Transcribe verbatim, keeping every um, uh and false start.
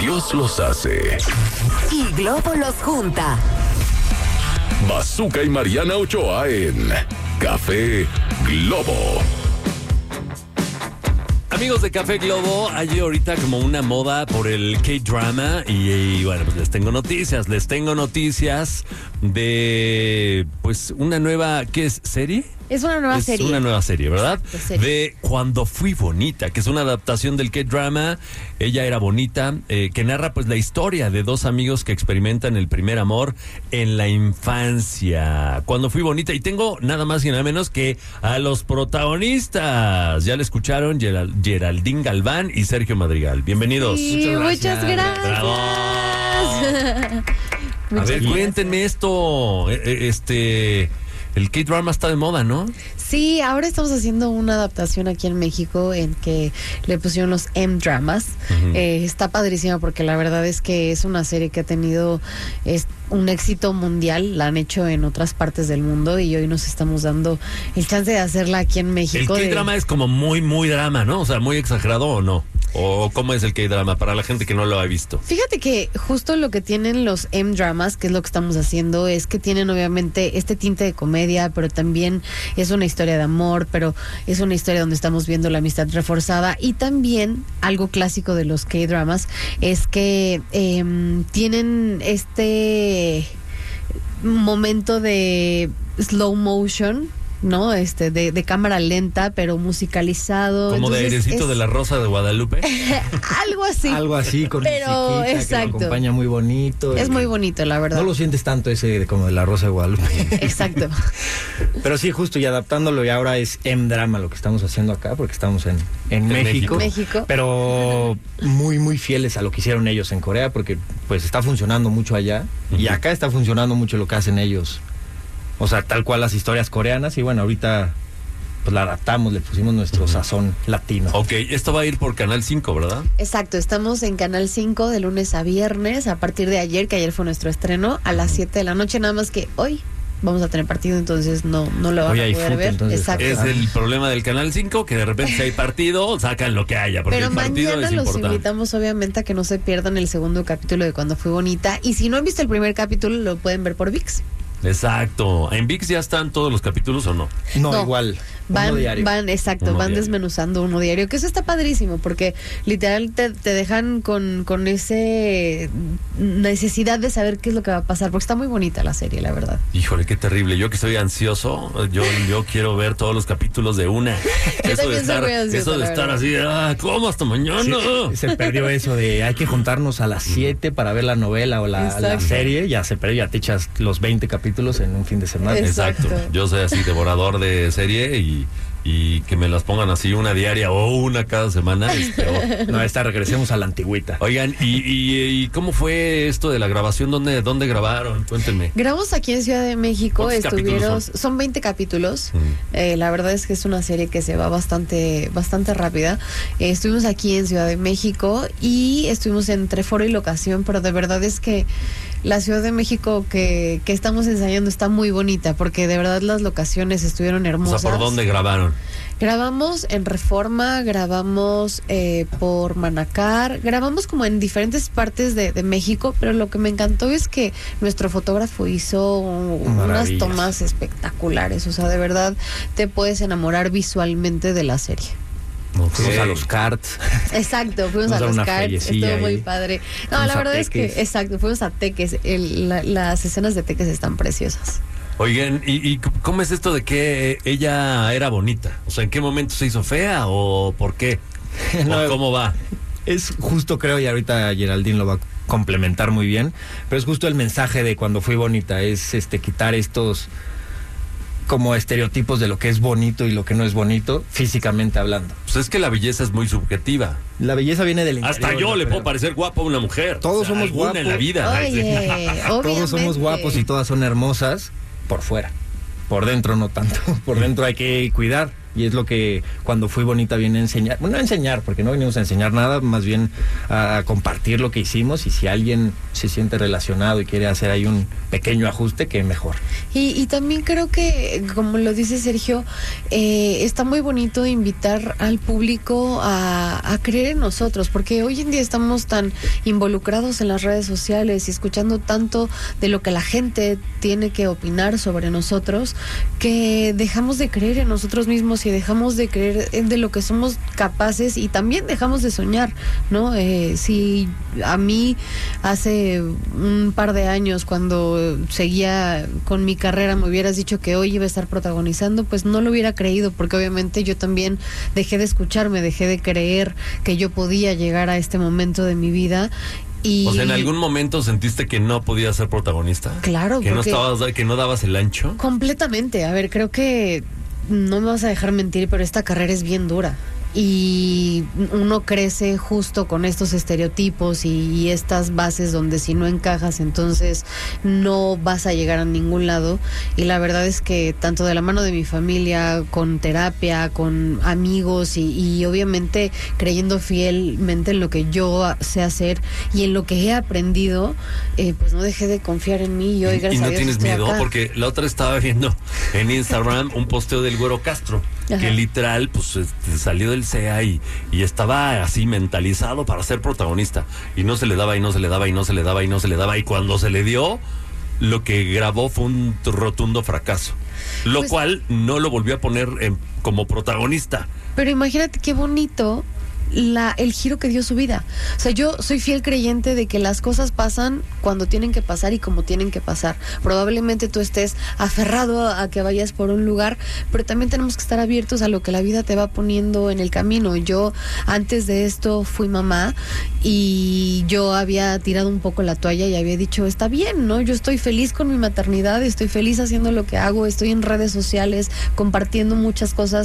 Dios los hace y Globo los junta. Bazooka y Mariana Ochoa en Café Globo. Amigos de Café Globo, hay ahorita como una moda por el K-drama y, y bueno, pues les tengo noticias, les tengo noticias de pues una nueva, ¿qué es? ¿Serie? Es una nueva es serie. una nueva serie, ¿verdad? Exacto, serie. De Cuando Fui Bonita, que es una adaptación del K-drama. Ella era bonita, eh, que narra pues la historia de dos amigos que experimentan el primer amor en la infancia. Cuando Fui Bonita. Y tengo nada más y nada menos que a los protagonistas. Ya le escucharon, Geral- Geraldine Galván y Sergio Madrigal. Bienvenidos. Sí, muchas gracias. Bravo. A Muchas ver, gracias. cuéntenme esto. Eh, eh, Este... El K-drama está de moda, ¿no? Sí, ahora estamos haciendo una adaptación aquí en México en que le pusieron los M-dramas. Uh-huh. Eh, está padrísima porque la verdad es que es una serie que ha tenido es, un éxito mundial. La han hecho en otras partes del mundo y hoy nos estamos dando el chance de hacerla aquí en El México. K-drama de... es como muy, muy drama, ¿no? O sea, muy exagerado, ¿o no? ¿O cómo es el K-drama para la gente que no lo ha visto? Fíjate que justo lo que tienen los M-dramas, que es lo que estamos haciendo, es que tienen obviamente este tinte de comedia, pero también es una historia de amor, pero es una historia donde estamos viendo la amistad reforzada. Y también algo clásico de los K-dramas es que eh, tienen este momento de slow motion, ¿no? Este, de, de cámara lenta, pero musicalizado. Como Entonces, de airecito es... de la Rosa de Guadalupe. Algo así. Algo así, con Pero, musiquita, que exacto. lo acompaña muy bonito. Es y muy bonito, la verdad. No lo sientes tanto ese de, como de la Rosa de Guadalupe. Exacto. Pero sí, justo, y adaptándolo, y ahora es M-drama lo que estamos haciendo acá, porque estamos en, en, En México, México. Pero muy, muy fieles a lo que hicieron ellos en Corea, porque pues está funcionando mucho allá, Uh-huh. y acá está funcionando mucho lo que hacen ellos. O sea, tal cual las historias coreanas, y bueno, ahorita pues la adaptamos, le pusimos nuestro sazón latino. Ok, esto va a ir por Canal cinco, ¿verdad? Exacto, estamos en Canal cinco de lunes a viernes, a partir de ayer, que ayer fue nuestro estreno, a las siete de la noche, nada más que hoy vamos a tener partido, entonces no, no lo van Hoy a hay poder fútbol, ver. entonces, Exacto. Es el problema del Canal cinco, que de repente si hay partido, sacan lo que haya, porque Pero el partido mañana es los importante. invitamos obviamente a que no se pierdan el segundo capítulo de Cuando Fui Bonita, y si no han visto el primer capítulo lo pueden ver por ViX. Exacto. ¿En ViX ya están todos los capítulos o no? No, No. igual. Van, uno diario. van, exacto, Uno van diario. desmenuzando uno diario, que eso está padrísimo, porque literal te, te dejan con, con ese necesidad de saber qué es lo que va a pasar, porque está muy bonita la serie, la verdad. Híjole, qué terrible. Yo que soy ansioso, yo, yo quiero ver todos los capítulos de una. Eso de también soy estar, muy ansiosa, eso de la estar verdad. así, ah, ¿cómo hasta mañana? Sí, se perdió eso de hay que juntarnos a las siete para ver la novela o la, la Exacto. serie. Ya se perdió, ya te echas los veinte capítulos en un fin de semana. Es- Exacto. Exacto. Yo soy así devorador de serie y, y que me las pongan así una diaria o una cada semana es peor. No, esta regresemos a la antigüita. Oigan, ¿y, y, y cómo fue esto de la grabación? ¿Dónde, dónde grabaron? Cuéntenme. Grabamos aquí en Ciudad de México, ¿Cuántos estuvieron, capítulos son? son veinte capítulos. Mm. Eh, la verdad es que es una serie que se va bastante, bastante rápida. Eh, estuvimos aquí en Ciudad de México y estuvimos entre foro y locación, pero de verdad es que la Ciudad de México que, que estamos ensayando está muy bonita, porque de verdad las locaciones estuvieron O hermosas. sea, ¿por dónde grabaron? Grabamos en Reforma, grabamos eh, por Manacar, grabamos como en diferentes partes de, de México, pero lo que me encantó es que nuestro fotógrafo hizo unas Maravillas. tomas espectaculares, o sea, de verdad te puedes enamorar visualmente de la serie. Fuimos a los karts. Exacto, fuimos Fuimos a a los una carts, feriecilla estuvo muy ahí. padre. No, Fuimos la a verdad es que, Teques. exacto, fuimos a Teques, el- la- las escenas de Teques están preciosas. Oigan, ¿y, y cómo es esto de que ella era bonita? O sea, ¿en qué momento se hizo fea o por qué? No, ¿O cómo va? Es justo, creo, y ahorita Geraldine lo va a complementar muy bien, pero es justo el mensaje de Cuando Fui Bonita, es este quitar estos como estereotipos de lo que es bonito y lo que no es bonito, físicamente hablando. Pues es que la belleza es muy subjetiva. La belleza viene del interior. Hasta yo ¿no? le Pero puedo parecer guapo a una mujer. Todos O sea, somos alguna guapos. en la vida. Oye, Todos somos obviamente. guapos y todas son hermosas por fuera. Por dentro no tanto. Por dentro hay que cuidar Y es lo que cuando Fui Bonita viene a enseñar, bueno, no a enseñar, porque no venimos a enseñar nada, más bien a, a compartir lo que hicimos, y si alguien se siente relacionado y quiere hacer ahí un pequeño ajuste, que mejor. Y, y también creo que, como lo dice Sergio, eh, está muy bonito invitar al público a, a creer en nosotros, porque hoy en día estamos tan involucrados en las redes sociales y escuchando tanto de lo que la gente tiene que opinar sobre nosotros, que dejamos de creer en nosotros mismos y dejamos de creer en de lo que somos capaces, y también dejamos de soñar, ¿no? Eh, si a mí hace un par de años, cuando seguía con mi carrera, me hubieras dicho que hoy iba a estar protagonizando, pues no lo hubiera creído, porque obviamente yo también dejé de escucharme, dejé de creer que yo podía llegar a este momento de mi vida. Y... O sea, ¿en algún momento sentiste que no podías ser protagonista? Claro. Que no estabas, que no dabas el ancho. Completamente. A ver, creo que no me vas a dejar mentir, pero esta carrera es bien dura. Y uno crece justo con estos estereotipos y, y estas bases donde si no encajas, entonces no vas a llegar a ningún lado. Y la verdad es que tanto de la mano de mi familia, con terapia, con amigos y, y obviamente creyendo fielmente en lo que yo sé hacer y en lo que he aprendido, eh, pues no dejé de confiar en mí. Y, hoy, gracias y no a Dios, tienes estoy miedo, acá. porque la otra estaba viendo en Instagram un posteo del Güero Castro. Ajá. Que literal, pues este, salió del C E A y, y estaba así mentalizado para ser protagonista. Y no se le daba, y no se le daba, y no se le daba, y no se le daba. Y cuando se le dio, lo que grabó fue un rotundo fracaso. Lo pues, cual no lo volvió a poner en, como protagonista. Pero imagínate qué bonito la, el giro que dio su vida. O sea, yo soy fiel creyente de que las cosas pasan cuando tienen que pasar y como tienen que pasar. Probablemente tú estés aferrado a que vayas por un lugar, pero también tenemos que estar abiertos a lo que la vida te va poniendo en el camino. Yo antes de esto fui mamá y yo había tirado un poco la toalla y había dicho, está bien, ¿no? Yo estoy feliz con mi maternidad, estoy feliz haciendo lo que hago, estoy en redes sociales compartiendo muchas cosas